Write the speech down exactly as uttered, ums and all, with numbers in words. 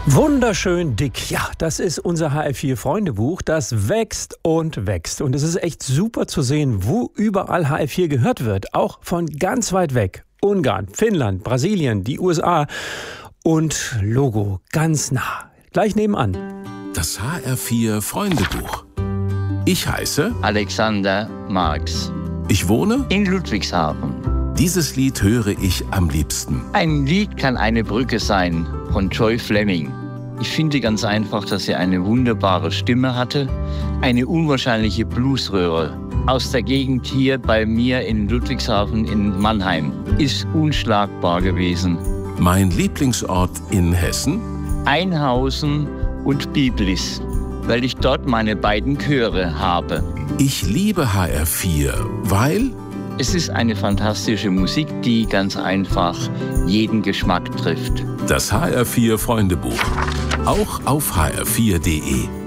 Wunderschön dick. Ja, das ist unser H R vier Freundebuch. Das wächst und wächst. Und es ist echt super zu sehen, wo überall H R vier gehört wird. Auch von ganz weit weg. Ungarn, Finnland, Brasilien, die U S A und Logo ganz nah. Gleich nebenan. Das H R vier Freundebuch. Ich heiße Alexander Marx. Ich wohne in Ludwigshafen. Dieses Lied höre ich am liebsten. Ein Lied kann eine Brücke sein von Joy Fleming. Ich finde ganz einfach, dass sie eine wunderbare Stimme hatte. Eine unwahrscheinliche Bluesröhre. Aus der Gegend hier bei mir in Ludwigshafen in Mannheim. Ist unschlagbar gewesen. Mein Lieblingsort in Hessen? Einhausen und Biblis, weil ich dort meine beiden Chöre habe. Ich liebe H R vier, weil... Es ist eine fantastische Musik, die ganz einfach jeden Geschmack trifft. Das H R vier Freundebuch. Auch auf h r vier punkt d e.